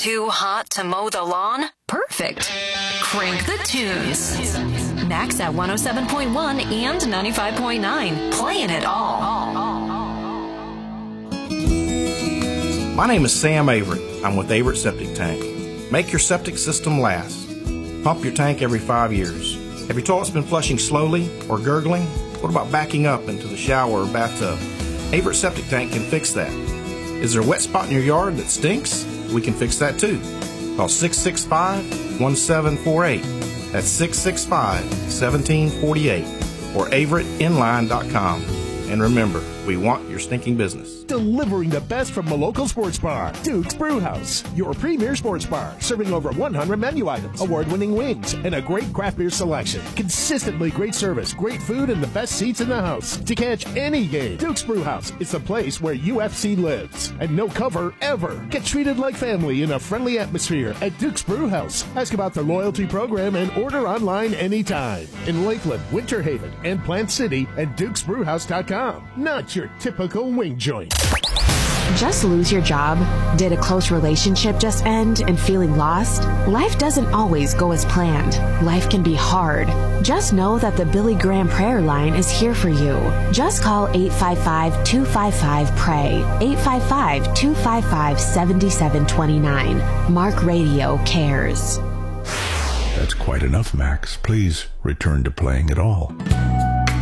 Too hot to mow the lawn? Perfect. Crank the tunes. Max at 107.1 and 95.9. Playing it all. My name is Sam Avery. I'm with Avery Septic Tank. Make your septic system last. Pump your tank every 5 years. Have your toilets been flushing slowly or gurgling? What about backing up into the shower or bathtub? Avery Septic Tank can fix that. Is there a wet spot in your yard that stinks? We can fix that too. Call 665-1748. That's 665-1748 or AveryInline.com. And remember, we want your stinking business. Delivering the best from the local sports bar, Duke's Brewhouse, your premier sports bar, serving over 100 menu items, award-winning wings, and a great craft beer selection. Consistently great service, great food, and the best seats in the house. To catch any game, Duke's Brewhouse is the place where UFC lives. And no cover ever. Get treated like family in a friendly atmosphere at Duke's Brewhouse. Ask about their loyalty program and order online anytime. In Lakeland, Winter Haven, and Plant City at dukesbrewhouse.com. Not your typical wing joint. Just lose your job? Did a close relationship just end and feeling lost? Life doesn't always go as planned. Life can be hard. Just know that the Billy Graham Prayer Line is here for you. Just call 855-255-PRAY, 855-255-7729. Mark Radio cares. That's quite enough, Max. Please return to playing it all.